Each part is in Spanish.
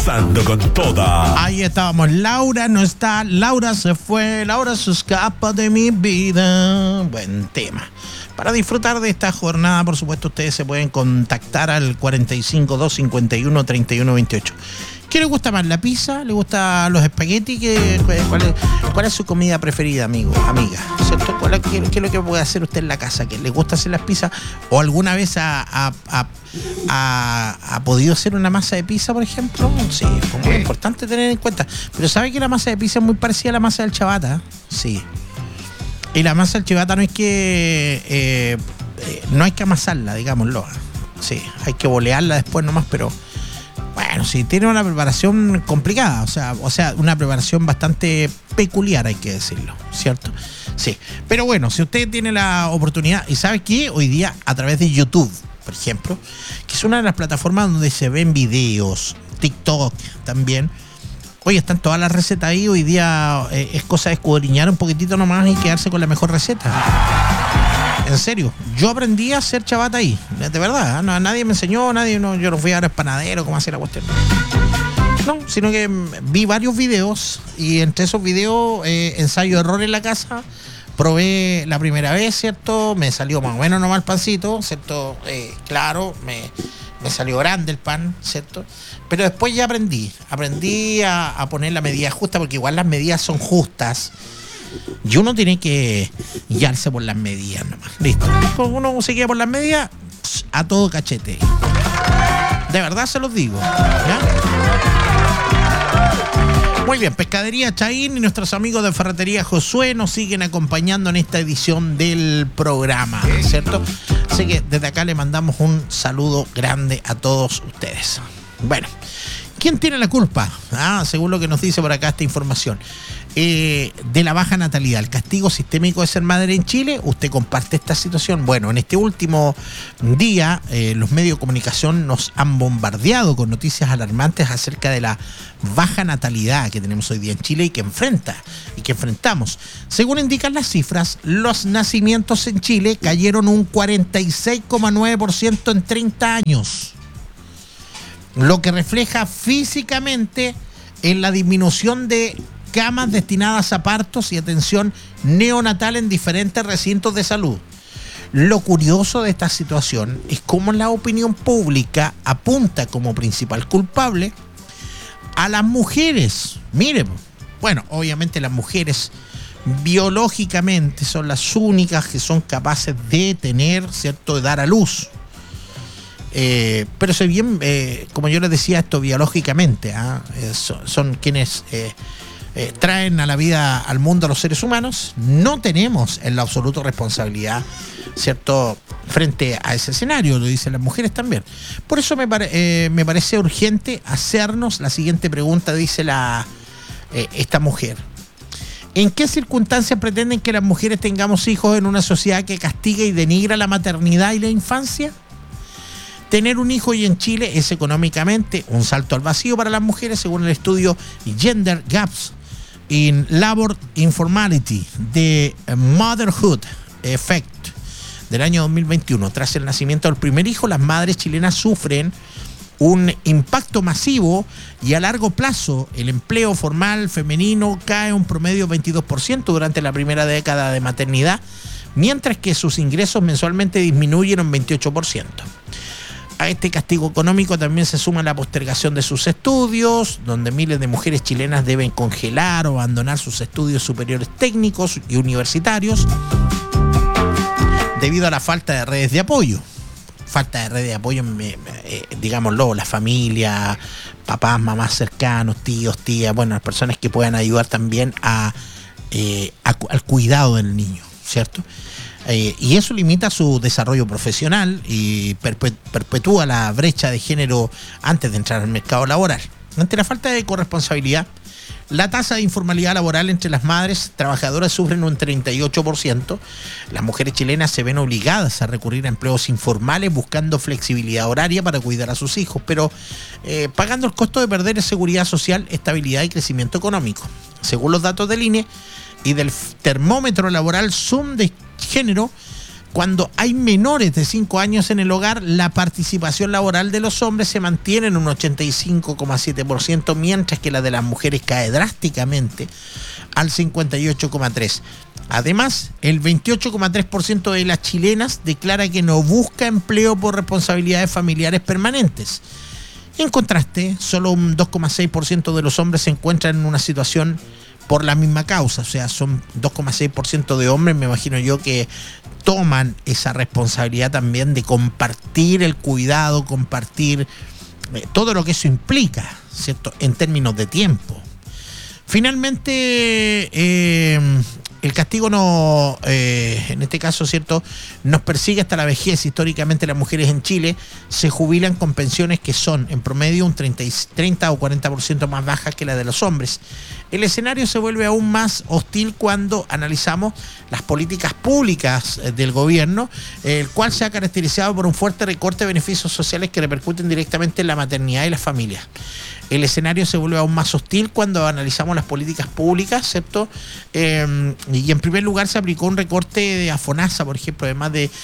Comenzando con toda. Ahí estábamos. Laura no está, Laura se fue, Laura se escapa de mi vida. Buen tema. Para disfrutar de esta jornada, por supuesto, ustedes se pueden contactar al 45 251 31 28. ¿Qué le gusta más, la pizza? ¿Le gustan los espaguetis? ¿Cuál es su comida preferida, amigo, amiga? ¿Cierto? ¿Qué es lo que puede hacer usted en la casa? ¿Que le gusta hacer las pizzas? ¿O alguna vez ha podido hacer una masa de pizza, por ejemplo? Sí, es muy importante tener en cuenta. Pero ¿sabe que la masa de pizza es muy parecida a la masa del ciabatta? Sí. Y la masa del ciabatta no hay que amasarla, digámoslo. Sí, hay que bolearla después nomás, pero bueno, sí, tiene una preparación complicada, o sea, una preparación bastante peculiar, hay que decirlo, ¿cierto? Sí, pero bueno, si usted tiene la oportunidad, y ¿sabe qué? Hoy día, a través de YouTube, por ejemplo, que es una de las plataformas donde se ven videos, TikTok también. Oye, están todas las recetas ahí. Hoy día es cosa de escudriñar un poquitito nomás y quedarse con la mejor receta. En serio, yo aprendí a hacer ciabatta ahí, de verdad. No, nadie me enseñó, yo no fui a ver panadero, cómo hacer la cuestión. No, sino que vi varios videos y entre esos videos, ensayo-error en la casa. Probé la primera vez, ¿cierto? Me salió más o menos nomás el pancito, ¿cierto? Claro, me salió grande el pan, ¿cierto? Pero después ya aprendí a poner la medida justa, porque igual las medidas son justas y uno tiene que guiarse por las medidas nomás. Listo. Cuando uno se guía por las medidas, a todo cachete. De verdad se los digo, ¿ya? Muy bien, Pescadería Chaín y nuestros amigos de Ferretería Josué nos siguen acompañando en esta edición del programa, ¿cierto? Así que desde acá le mandamos un saludo grande a todos ustedes. Bueno, ¿quién tiene la culpa? Según lo que nos dice por acá esta información. De la baja natalidad, el castigo sistémico de ser madre en Chile. ¿Usted comparte esta situación? Bueno, en este último día los medios de comunicación nos han bombardeado con noticias alarmantes acerca de la baja natalidad que tenemos hoy día en Chile y que enfrentamos. Según indican las cifras, los nacimientos en Chile cayeron un 46,9% en 30 años. Lo que refleja físicamente en la disminución de camas destinadas a partos y atención neonatal en diferentes recintos de salud. Lo curioso de esta situación es cómo la opinión pública apunta como principal culpable a las mujeres. Mire, bueno, obviamente las mujeres biológicamente son las únicas que son capaces de tener, ¿cierto?, de dar a luz. Pero si bien, como yo les decía, esto biológicamente, son quienes traen a la vida al mundo a los seres humanos, no tenemos en lo absoluto responsabilidad, ¿cierto?, frente a ese escenario, lo dicen las mujeres también. Por eso me parece urgente hacernos la siguiente pregunta, dice esta mujer. ¿En qué circunstancias pretenden que las mujeres tengamos hijos en una sociedad que castiga y denigra la maternidad y la infancia? Tener un hijo hoy en Chile es económicamente un salto al vacío para las mujeres, según el estudio Gender Gaps in Labor Informality de Motherhood Effect del año 2021. Tras el nacimiento del primer hijo, las madres chilenas sufren un impacto masivo y a largo plazo el empleo formal femenino cae un promedio 22% durante la primera década de maternidad, mientras que sus ingresos mensualmente disminuyen un 28%. A este castigo económico también se suma la postergación de sus estudios, donde miles de mujeres chilenas deben congelar o abandonar sus estudios superiores técnicos y universitarios debido a la falta de redes de apoyo. Falta de redes de apoyo, digámoslo, la familia, papás, mamás cercanos, tíos, tías, bueno, las personas que puedan ayudar también al cuidado del niño, ¿cierto? Y eso limita su desarrollo profesional y perpetúa la brecha de género antes de entrar al mercado laboral. Ante la falta de corresponsabilidad, la tasa de informalidad laboral entre las madres trabajadoras sufren un 38%. Las mujeres chilenas se ven obligadas a recurrir a empleos informales buscando flexibilidad horaria para cuidar a sus hijos, pero pagando el costo de perder seguridad social, estabilidad y crecimiento económico. Según los datos del INE y del termómetro laboral Zoom de género, Cuando hay menores de 5 años en el hogar, la participación laboral de los hombres se mantiene en un 85,7%, mientras que la de las mujeres cae drásticamente al 58,3%. Además, el 28,3% de las chilenas declara que no busca empleo por responsabilidades familiares permanentes. En contraste, solo un 2,6% de los hombres se encuentran en una situación por la misma causa. O sea, son 2,6% de hombres, me imagino yo, que toman esa responsabilidad también de compartir el cuidado, compartir todo lo que eso implica, ¿cierto?, en términos de tiempo. Finalmente, el castigo no, en este caso, ¿cierto?, nos persigue hasta la vejez. Históricamente las mujeres en Chile se jubilan con pensiones que son en promedio un 30 o 40% más bajas que la de los hombres. El escenario se vuelve aún más hostil cuando analizamos las políticas públicas del gobierno, el cual se ha caracterizado por un fuerte recorte de beneficios sociales que repercuten directamente en la maternidad y las familias. El escenario se vuelve aún más hostil cuando analizamos las políticas públicas, ¿cierto? Y en primer lugar se aplicó un recorte de FONASA, por ejemplo, de más de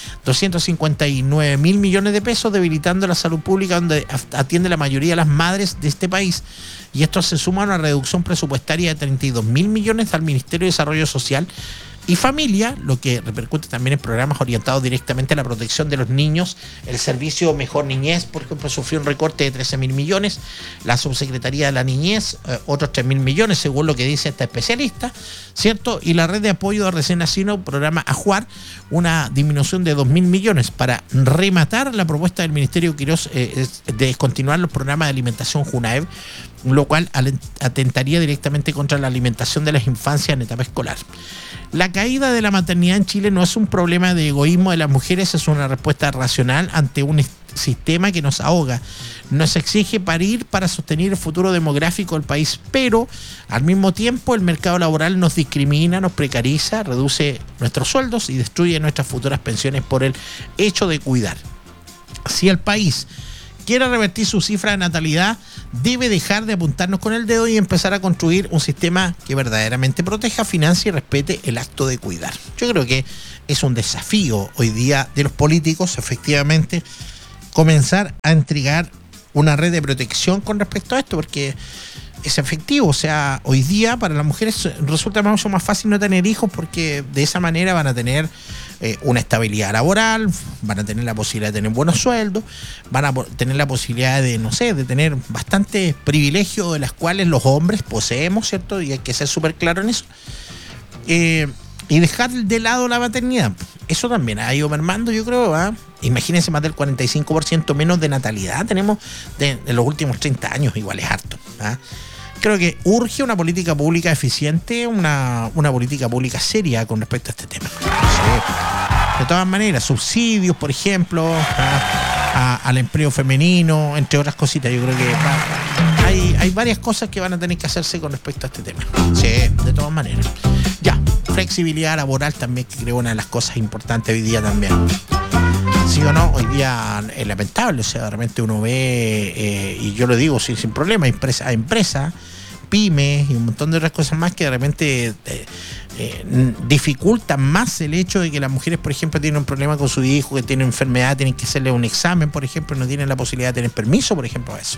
259 mil millones de pesos, debilitando la salud pública donde atiende la mayoría de las madres de este país. Y esto se suma a una reducción presupuestaria de 32 mil millones al Ministerio de Desarrollo Social y Familia, lo que repercute también en programas orientados directamente a la protección de los niños. El servicio Mejor Niñez, por ejemplo, sufrió un recorte de 13 mil millones. La Subsecretaría de la Niñez, otros 3 mil millones, según lo que dice esta especialista, ¿cierto? Y la Red de Apoyo de Recién Nacido, programa AJUAR, una disminución de 2 mil millones. Para rematar, la propuesta del Ministerio Quirós es de descontinuar los programas de alimentación JUNAEV, lo cual atentaría directamente contra la alimentación de las infancias en etapa escolar. La caída de la maternidad en Chile no es un problema de egoísmo de las mujeres, es una respuesta racional ante un sistema que nos ahoga. Nos exige parir para sostener el futuro demográfico del país, pero al mismo tiempo el mercado laboral nos discrimina, nos precariza, reduce nuestros sueldos y destruye nuestras futuras pensiones por el hecho de cuidar. Si el país quiere revertir su cifra de natalidad, debe dejar de apuntarnos con el dedo y empezar a construir un sistema que verdaderamente proteja, financie y respete el acto de cuidar. Yo creo que es un desafío hoy día de los políticos, efectivamente, comenzar a entregar una red de protección con respecto a esto, porque es efectivo. O sea, hoy día para las mujeres resulta mucho más fácil no tener hijos, porque de esa manera van a tener una estabilidad laboral, van a tener la posibilidad de tener buenos sueldos, van a tener la posibilidad de, no sé, de tener bastantes privilegios de las cuales los hombres poseemos, ¿cierto? Y hay que ser súper claro en eso. Y dejar de lado la maternidad. Eso también ha ido mermando, yo creo. Imagínense, más del 45% menos de natalidad tenemos en los últimos 30 años, igual es harto. Creo que urge una política pública eficiente, una política pública seria con respecto a este tema. Sí. De todas maneras, subsidios, por ejemplo, al empleo femenino, entre otras cositas. Yo creo que hay varias cosas que van a tener que hacerse con respecto a este tema. Sí, de todas maneras. Ya, flexibilidad laboral también, que creo una de las cosas importantes hoy día también. ¿Sí o no? Hoy día es lamentable, o sea, de repente uno ve, y yo lo digo sin problema, empresas, pymes y un montón de otras cosas más que de repente dificultan más el hecho de que las mujeres, por ejemplo, tienen un problema con su hijo, que tiene enfermedad, tienen que hacerle un examen, por ejemplo, no tienen la posibilidad de tener permiso, por ejemplo, a eso.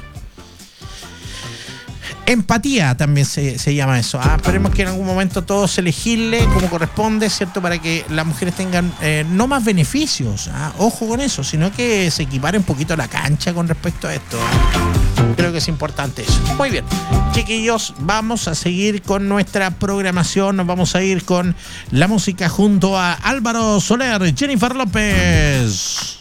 Empatía también se llama eso. Esperemos que en algún momento todo se legisle como corresponde, ¿cierto? Para que las mujeres tengan no más beneficios, ojo con eso, sino que se equipare un poquito la cancha con respecto a esto. Creo que es importante eso. Muy bien, chiquillos, vamos a seguir con nuestra programación. Nos vamos a ir con la música junto a Álvaro Soler, Jennifer López.